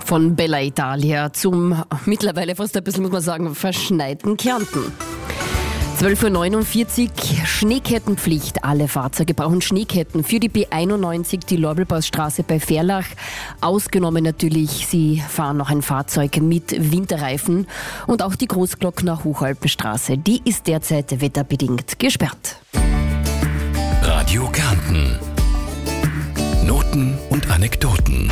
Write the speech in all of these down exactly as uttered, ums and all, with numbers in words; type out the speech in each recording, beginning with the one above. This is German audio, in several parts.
Von Bella Italia zum mittlerweile fast ein bisschen, muss man sagen, verschneiten Kärnten. zwölf Uhr neunundvierzig, Schneekettenpflicht. Alle Fahrzeuge brauchen Schneeketten für die B einundneunzig, die Lorbelpausstraße bei Verlach. Ausgenommen natürlich, Sie fahren noch ein Fahrzeug mit Winterreifen. Und auch die Großglockner Hochalpenstraße, die ist derzeit wetterbedingt gesperrt. Radio Kärnten. Noten und Anekdoten.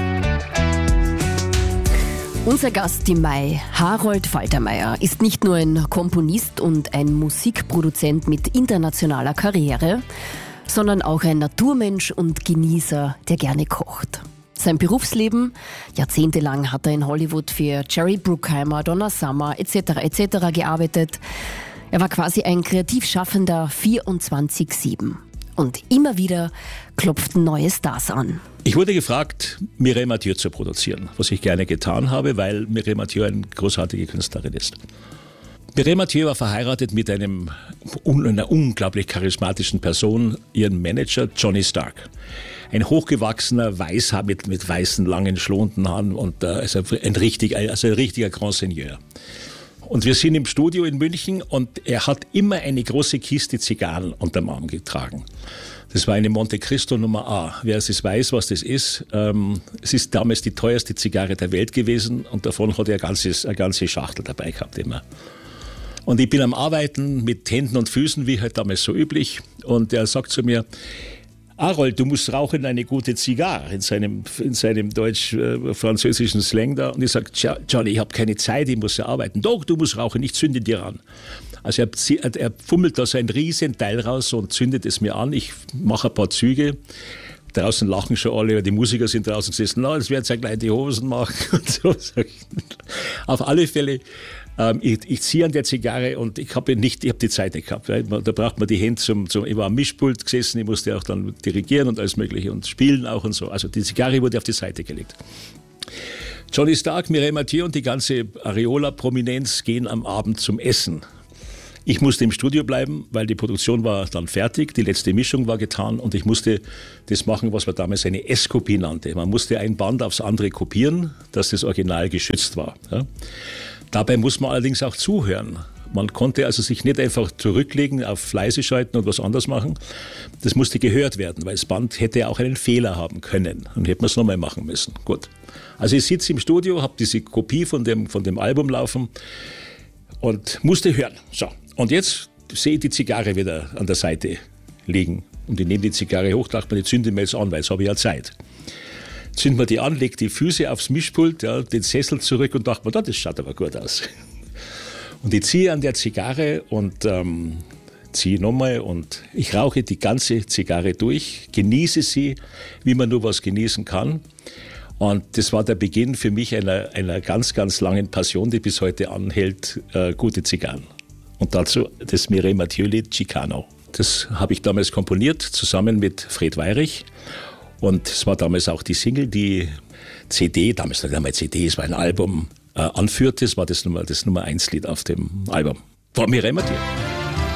Unser Gast im Mai, Harold Faltermeier, ist nicht nur ein Komponist und ein Musikproduzent mit internationaler Karriere, sondern auch ein Naturmensch und Genießer, der gerne kocht. Sein Berufsleben, jahrzehntelang hat er in Hollywood für Jerry Bruckheimer, Donna Summer et cetera et cetera gearbeitet. Er war quasi ein kreativ schaffender vierundzwanzig sieben. Und immer wieder klopften neue Stars an. Ich wurde gefragt, Mireille Mathieu zu produzieren, was ich gerne getan habe, weil Mireille Mathieu eine großartige Künstlerin ist. Mireille Mathieu war verheiratet mit einem, einer unglaublich charismatischen Person, ihren Manager Johnny Stark. Ein hochgewachsener Weißhaar mit, mit weißen, langen, schlonden Haaren und äh, also ein, richtig, also ein richtiger Grand Seigneur. Und wir sind im Studio in München und er hat immer eine große Kiste Zigarren unterm Arm getragen. Das war eine Monte Cristo Nummer A. Wer es weiß, was das ist, ähm, es ist damals die teuerste Zigarre der Welt gewesen und davon hat er ein ganzes, eine ganze Schachtel dabei gehabt immer. Und ich bin am Arbeiten mit Händen und Füßen, wie halt damals so üblich. Und er sagt zu mir, Harold, du musst rauchen eine gute Zigarre, in seinem, in seinem deutsch-französischen Slang da. Und ich sage, Johnny, ich habe keine Zeit, ich muss ja arbeiten. Doch, du musst rauchen, ich zünde dir an. Also er, er fummelt da so ein riesen Teil raus und zündet es mir an. Ich mache ein paar Züge. Draußen lachen schon alle, die Musiker sind draußen gesessen, na, das werden sie ja gleich die Hosen machen und so. Auf alle Fälle, ähm, ich, ich ziehe an der Zigarre und ich habe nicht, ich habe die Zeit nicht gehabt. Weil da braucht man die Hände zum, zum, ich war am Mischpult gesessen, ich musste auch dann dirigieren und alles Mögliche und spielen auch und so. Also die Zigarre wurde auf die Seite gelegt. Johnny Stark, Mireille Mathieu und die ganze Areola-Prominenz gehen am Abend zum Essen. Ich musste im Studio bleiben, weil die Produktion war dann fertig, die letzte Mischung war getan und ich musste das machen, was man damals eine S-Kopie nannte. Man musste ein Band aufs andere kopieren, dass das Original geschützt war. Ja. Dabei muss man allerdings auch zuhören. Man konnte also sich nicht einfach zurücklegen, auf leise schalten und was anderes machen. Das musste gehört werden, weil das Band hätte auch einen Fehler haben können und hätte man es nochmal machen müssen. Gut. Also ich sitze im Studio, habe diese Kopie von dem, von dem Album laufen und musste hören. So. Und jetzt sehe ich die Zigarre wieder an der Seite liegen. Und ich nehme die Zigarre hoch, dachte mir, die zünde mir jetzt an, weil jetzt habe ich ja Zeit. Zünd mir die an, leg die Füße aufs Mischpult, ja, den Sessel zurück und dachte mir, das schaut aber gut aus. Und ich ziehe an der Zigarre und ähm, ziehe nochmal und ich rauche die ganze Zigarre durch, genieße sie, wie man nur was genießen kann. Und das war der Beginn für mich einer, einer ganz, ganz langen Passion, die bis heute anhält, äh, gute Zigarren. Und dazu das Mireille Mathieu-Lied Chicano. Das habe ich damals komponiert, zusammen mit Fred Weyrich. Und es war damals auch die Single, die C D, damals nicht einmal C D, es war ein Album, äh, anführte. Es war das Nummer, das Nummer eins Lied auf dem Album. Von Mireille Mathieu.